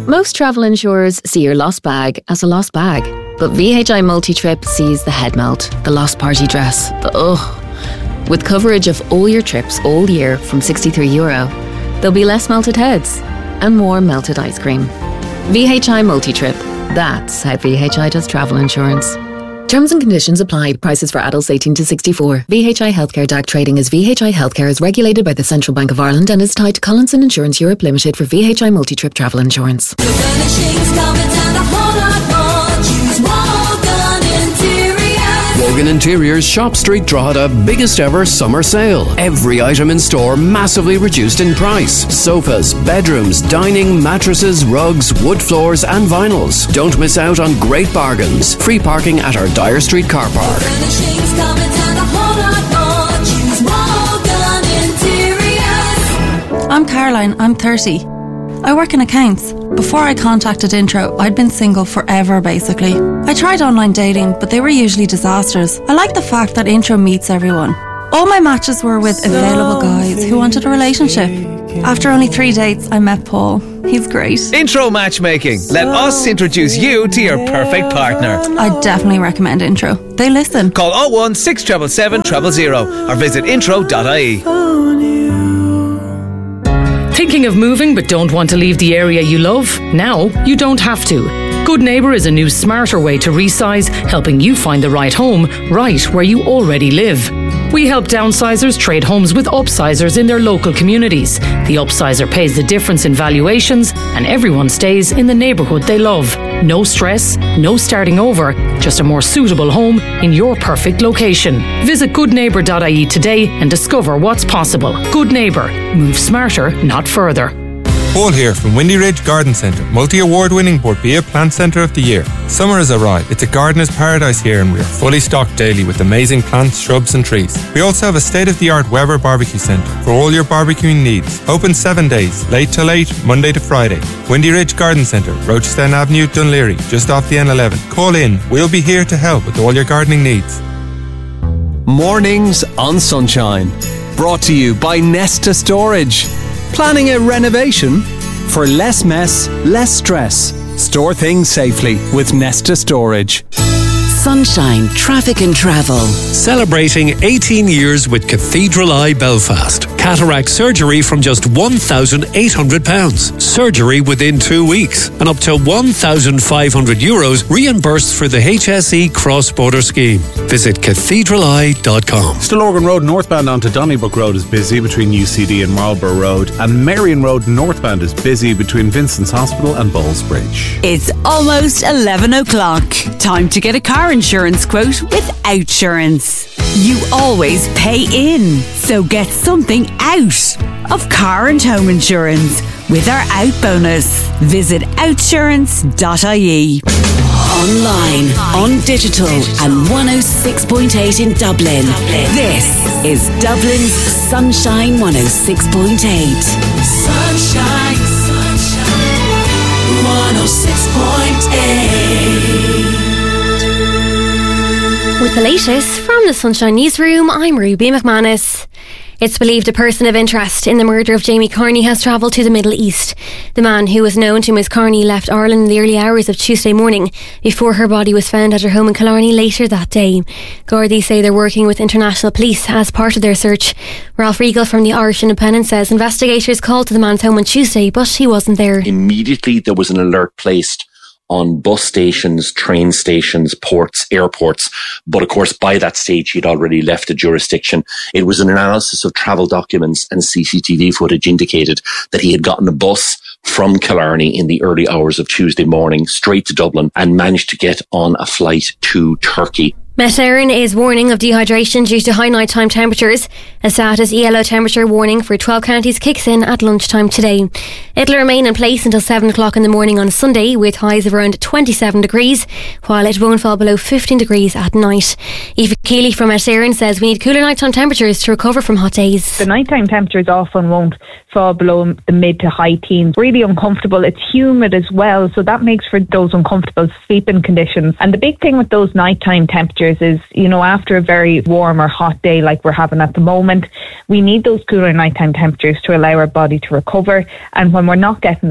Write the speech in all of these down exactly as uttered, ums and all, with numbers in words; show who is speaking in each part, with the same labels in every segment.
Speaker 1: Most travel insurers see your lost bag as a lost bag, but V H I Multi-Trip sees the head melt, the lost party dress, the ugh. With coverage of all your trips all year from sixty-three euro, there'll be less melted heads and more melted ice cream. V H I Multi-Trip, that's how V H I does travel insurance. Terms and conditions apply. Prices for adults eighteen to sixty-four. V H I Healthcare D A C trading as V H I Healthcare is regulated by the Central Bank of Ireland and is tied to Collinson Insurance Europe Limited for V H I Multi-Trip travel insurance.
Speaker 2: Morgan Interiors Shop Street Drogheda biggest ever summer sale. Every item in store massively reduced in price. Sofas, bedrooms, dining, mattresses, rugs, wood floors and vinyls. Don't miss out on great bargains. Free parking at our Dyer Street car park.
Speaker 3: I'm Caroline, I'm thirty. I work in accounts. Before I contacted Intro, I'd been single forever basically. I tried online dating, but they were usually disasters. I like the fact that Intro meets everyone. All my matches were with available guys who wanted a relationship. After only three dates, I met Paul. He's great.
Speaker 4: Intro Matchmaking. Let us introduce you to your perfect partner.
Speaker 3: I definitely recommend Intro. They listen.
Speaker 4: Call oh one six seven seven zero zero zero or visit intro dot I E.
Speaker 5: Thinking of moving but don't want to leave the area you love? Now you don't have to. Good Neighbour is a new smarter way to resize, helping you find the right home right where you already live. We help downsizers trade homes with upsizers in their local communities. The upsizer pays the difference in valuations and everyone stays in the neighbourhood they love. No stress, no starting over, just a more suitable home in your perfect location. Visit good neighbour dot I E today and discover what's possible. Good Neighbour. Move smarter, not further.
Speaker 6: Paul here from Windy Ridge Garden Centre, multi-award winning Portbia Plant Centre of the Year. Summer has arrived. It's a gardener's paradise here and we are fully stocked daily with amazing plants, shrubs and trees. We also have a state-of-the-art Weber Barbecue Centre for all your barbecuing needs. Open seven days, late till eight, Monday to Friday. Windy Ridge Garden Centre, Rochestown Avenue, Dunleary, just off the N eleven. Call in. We'll be here to help with all your gardening needs.
Speaker 7: Mornings on Sunshine. Brought to you by Nesta Storage. Planning a renovation? For less mess, less stress. Store things safely with Nesta Storage.
Speaker 8: Sunshine Traffic and Travel.
Speaker 9: Celebrating eighteen years with Cathedral Eye Belfast. Cataract surgery from just one thousand eight hundred pounds. Surgery within two weeks. And up to one thousand five hundred euros reimbursed for the H S E cross-border scheme. Visit cathedral eye dot com.
Speaker 10: Stillorgan Road northbound onto Donnybrook Road is busy between U C D and Marlborough Road. And Marion Road northbound is busy between Vincent's Hospital and Ballsbridge.
Speaker 8: It's almost eleven o'clock. Time to get a car insurance quote with Outsurance. You always pay in, so get something out of car and home insurance with our Out bonus. Visit outsurance dot I E. Online, on digital, and one oh six point eight in Dublin. This is Dublin's Sunshine one oh six point eight.
Speaker 11: Sunshine, sunshine, one oh six point eight.
Speaker 12: With the latest from the Sunshine Newsroom, I'm Ruby McManus. It's believed a person of interest in the murder of Jamie Carney has travelled to the Middle East. The man who was known to Miss Carney left Ireland in the early hours of Tuesday morning before her body was found at her home in Killarney later that day. Gardaí say they're working with international police as part of their search. Ralph Regal from the Irish Independent says investigators called to the man's home on Tuesday, but he wasn't there.
Speaker 13: Immediately there was an alert placed on bus stations, train stations, ports, airports. But of course, by that stage, he'd already left the jurisdiction. It was an analysis of travel documents and C C T V footage indicated that he had gotten a bus from Killarney in the early hours of Tuesday morning straight to Dublin and managed to get on a flight to Turkey.
Speaker 12: Met Éireann is warning of dehydration due to high nighttime temperatures. A status yellow temperature warning for twelve counties kicks in at lunchtime today. It'll remain in place until seven o'clock in the morning on Sunday with highs of around twenty-seven degrees, while it won't fall below fifteen degrees at night. Aoife Keeley from Met Éireann says we need cooler nighttime temperatures to recover from hot days.
Speaker 14: The nighttime temperatures often won't fall below the mid to high teens. Really uncomfortable. It's humid as well, so that makes for those uncomfortable sleeping conditions. And the big thing with those nighttime temperatures is, you know, after a very warm or hot day like we're having at the moment, we need those cooler nighttime temperatures to allow our body to recover. And when we're not getting that,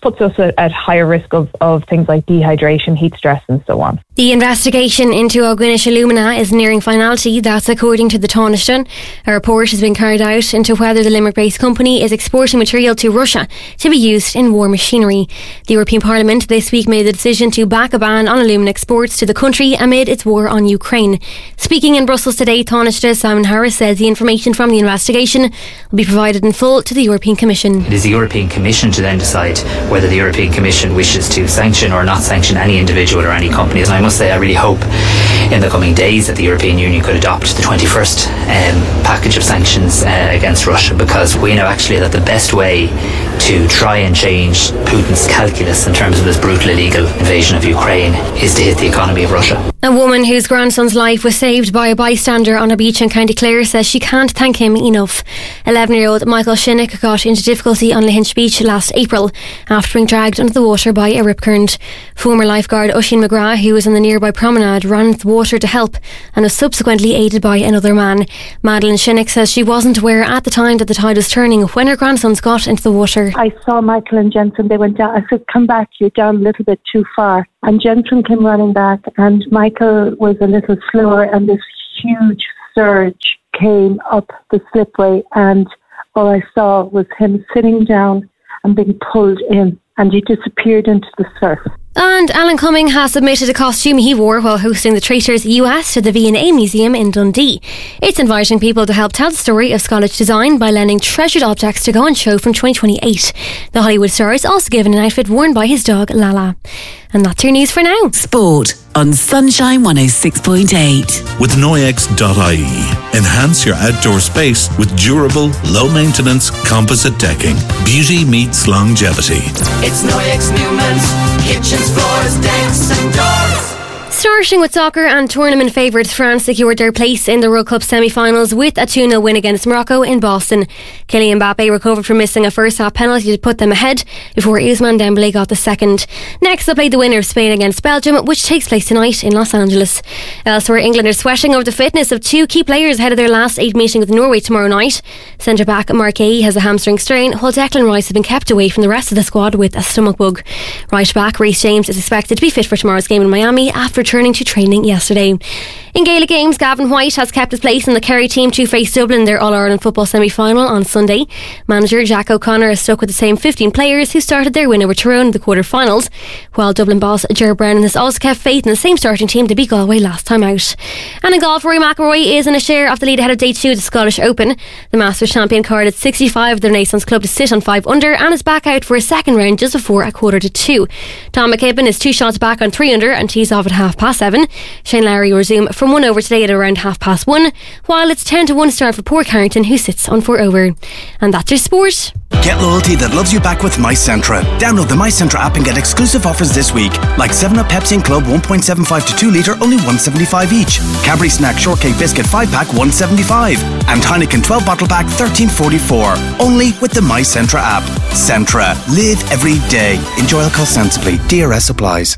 Speaker 14: puts us at, at higher risk of, of things like dehydration, heat stress and so on.
Speaker 12: The investigation into Ognish Alumina is nearing finality. That's according to the Taoiseach. A report has been carried out into whether the Limerick-based company is exporting material to Russia to be used in war machinery. The European Parliament this week made the decision to back a ban on alumina exports to the country amid its war on Ukraine. Speaking in Brussels today, Taoiseach Simon Harris says the information from the investigation will be provided in full to the European Commission.
Speaker 15: It is the European Commission to then decide whether the European Commission wishes to sanction or not sanction any individual or any company. And I must say I really hope in the coming days that the European Union could adopt the twenty-first um, package of sanctions uh, against Russia, because we know actually that the best way to try and change Putin's calculus in terms of this brutal illegal invasion of Ukraine is to hit the economy of Russia.
Speaker 12: A woman whose grandson's life was saved by a bystander on a beach in County Clare says she can't thank him enough. eleven-year-old Michael Shinnick got into difficulty on Lahinch Beach last April after being dragged under the water by a rip current. Former lifeguard Oisin McGrath, who was on the nearby promenade, ran into the water to help and was subsequently aided by another man. Madeleine Shinnick says she wasn't aware at the time that the tide was turning when her grandsons got into the water.
Speaker 16: I saw Michael and Jensen, they went down. I said, come back, you're down a little bit too far. And Jensen came running back and Michael was a little slower and this huge surge came up the slipway and all I saw was him sitting down and being pulled in and he disappeared into the surf.
Speaker 12: And Alan Cumming has submitted a costume he wore while hosting the Traitors U S to the V and A Museum in Dundee. It's inviting people to help tell the story of Scottish design by lending treasured objects to go on show from twenty twenty-eight. The Hollywood star is also given an outfit worn by his dog Lala. And that's your news for now.
Speaker 17: Sport on Sunshine one oh six point eight.
Speaker 18: With Noyex dot I E, enhance your outdoor space with durable, low-maintenance composite decking. Beauty meets longevity.
Speaker 11: It's Noyex Newman's kitchens, floors, decks and doors.
Speaker 12: Starting with soccer, and tournament favourites France secured their place in the World Cup semi-finals with a two nil win against Morocco in Boston. Kylian Mbappe recovered from missing a first-half penalty to put them ahead before Ousmane Dembélé got the second. Next, they'll play the winner of Spain against Belgium, which takes place tonight in Los Angeles. Elsewhere, England are sweating over the fitness of two key players ahead of their last eight meeting with Norway tomorrow night. Centre-back Mark Guéhi has a hamstring strain, while Declan Rice has been kept away from the rest of the squad with a stomach bug. Right-back Reece James is expected to be fit for tomorrow's game in Miami after returning to training yesterday. In Gaelic games, Gavin White has kept his place in the Kerry team to face Dublin, their All-Ireland football semi-final on Sunday. Manager Jack O'Connor has stuck with the same fifteen players who started their win over Tyrone in the quarter-finals, while Dublin boss Ger Brennan has also kept faith in the same starting team to beat Galway last time out. And in golf, Rory McIlroy is in a share of the lead ahead of day two of the Scottish Open. The Masters champion card at sixty-five of the Renaissance Club to sit on five under and is back out for a second round just before a quarter to two. Tom McKibben is two shots back on three under and tees off at half past seven. Shane Lowry will resume from one over today at around half past one, while it's ten to one start for Port Carrington, who sits on four over. And that's your sport.
Speaker 19: Get loyalty that loves you back with MyCentra. Download the MyCentra app and get exclusive offers this week, like seven up Pepsi and Club one point seven five to two litre, only one seventy-five each. Cadbury Snack Shortcake Biscuit five pack, one seventy-five. And Heineken twelve bottle pack, thirteen forty-four. Only with the MyCentra app. Centra. Live every day. Enjoy alcohol sensibly. D R S applies.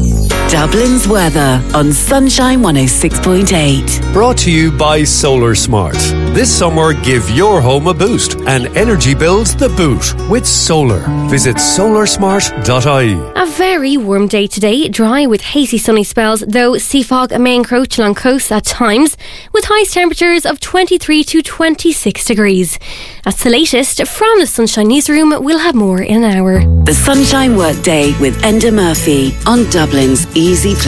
Speaker 17: Dublin's weather on Sunshine one oh six point eight.
Speaker 9: Brought to you by Solar Smart. This summer, give your home a boost and energy bills the boot with solar. Visit solar smart dot I E.
Speaker 12: A very warm day today, dry with hazy sunny spells, though sea fog may encroach along coasts at times, with highest temperatures of twenty-three to twenty-six degrees. That's the latest from the Sunshine Newsroom. We'll have more in an hour.
Speaker 17: The Sunshine Workday with Enda Murphy on Dublin's Easy Place.